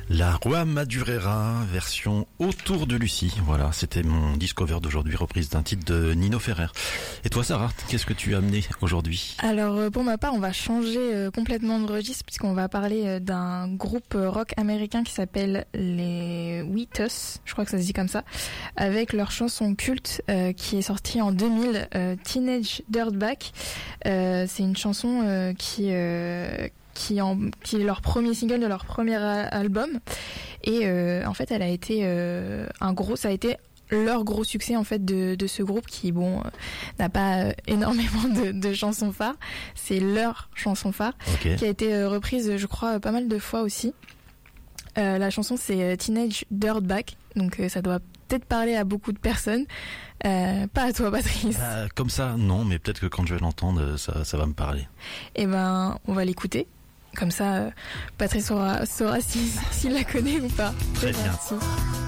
La Roi Madureira, version Autour de Lucie. Voilà, c'était mon discover d'aujourd'hui, reprise d'un titre de Nino Ferrer. Et toi Sarah, qu'est-ce que tu as amené aujourd'hui ? Alors pour ma part, on va changer complètement de registre puisqu'on va parler d'un groupe rock américain qui s'appelle les Wheatus, je crois que ça se dit comme ça, avec leur chanson culte qui est sortie en 2000, Teenage Dirtbag. C'est une chanson qui est leur premier single de leur premier album, et en fait elle a été ça a été leur gros succès en fait de ce groupe qui n'a pas énormément de chansons phares. C'est leur chanson phare, okay, qui a été reprise je crois pas mal de fois aussi. La chanson c'est Teenage Dirtbag, donc ça doit peut-être parler à beaucoup de personnes, pas à toi Patrice. Comme ça non, mais peut-être que quand je vais l'entendre ça va me parler. Et on va l'écouter. Comme ça, Patrice saura s'il la connaît ou pas. Très bien. Merci.